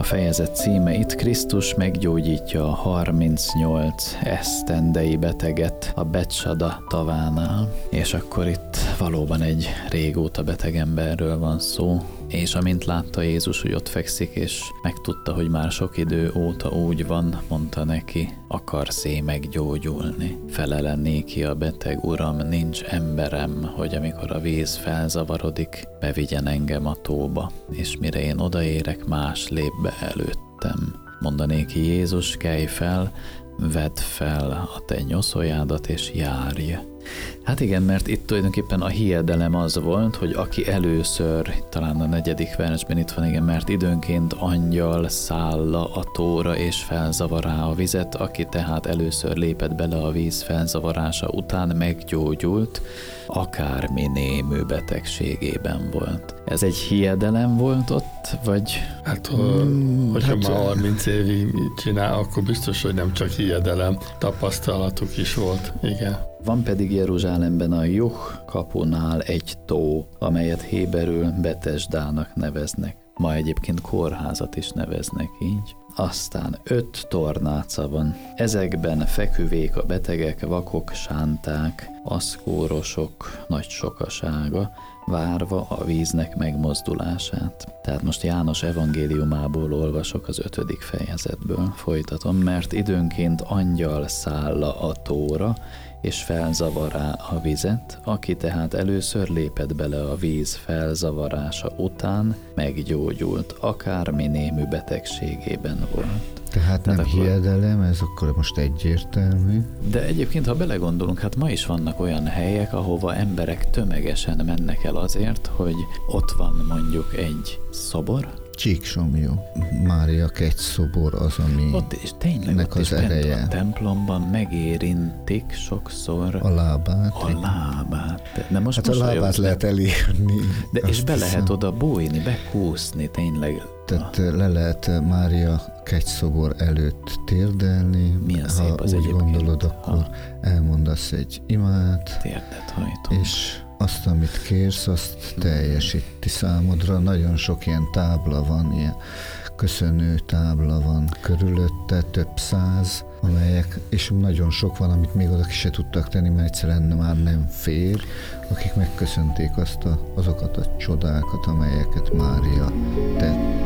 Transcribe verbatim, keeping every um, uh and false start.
A fejezet címe: Itt Krisztus meggyógyítja a harmincnyolc esztendei beteget a Betsada tavánál. És akkor itt valóban egy régóta beteg emberről van szó, és amint látta Jézus, hogy ott fekszik, és megtudta, hogy már sok idő óta úgy van, mondta neki: akarsz-é meggyógyulni? Felele néki a beteg: Uram, nincs emberem, hogy amikor a víz felzavarodik, bevigyen engem a tóba, és mire én odaérek, más lép be előttem. Mondanéki Jézus: kelj fel, vedd fel a te nyoszoljádat, és járj. Hát igen, mert itt tulajdonképpen a hiedelem az volt, hogy aki először, talán a negyedik versben itt van, igen, mert időnként angyal szálla a tóra és felzavará a vizet, aki tehát először lépett bele a víz felzavarása után, meggyógyult, akármi némű betegségében volt. Ez egy hiedelem volt ott, vagy? Hát, hmm, hogyha hát, már harminc évig csinál, akkor biztos, hogy nem csak hiedelem, tapasztalatuk is volt, igen. Van pedig Jeruzsálemben a Juh kapunál egy tó, amelyet héberül Betesdának neveznek. Ma egyébként kórházat is neveznek így. Aztán öt tornáca van. Ezekben feküvék a betegek, vakok, sánták, aszkórosok nagy sokasága, várva a víznek megmozdulását. Tehát most János evangéliumából olvasok, az ötödik fejezetből folytatom, mert időnként angyal szálla a tóra, és felzavará a vizet, aki tehát először lépett bele a víz felzavarása után, meggyógyult, akármi némű betegségében volt. Tehát nem Tehát hiedelem, ez akkor most egyértelmű. De egyébként, ha belegondolunk, hát ma is vannak olyan helyek, ahova emberek tömegesen mennek el azért, hogy ott van mondjuk egy szobor. Csíksomlyó, Mária kegyszobor az, ami ott is tényleg ott az is ereje. Bent a templomban megérintik sokszor a lábát. A lábát. De most hát a lábát lehet elérni. De és be hiszem. lehet oda bújni, bekúszni tényleg. Tehát le lehet Mária kegyszobor előtt térdelni. Milyen szép ha az úgy egyébként. gondolod, akkor ha. elmondasz egy imát. Térdet hajtunk. És azt, amit kérsz, azt teljesíti számodra. Nagyon sok ilyen tábla van, ilyen köszönő tábla van körülötte, több száz, amelyek, és nagyon sok van, amit még oda ki se tudtak tenni, mert egyszerűen már nem fér, akik megköszönték azt a, azokat a csodákat, amelyeket Mária tett.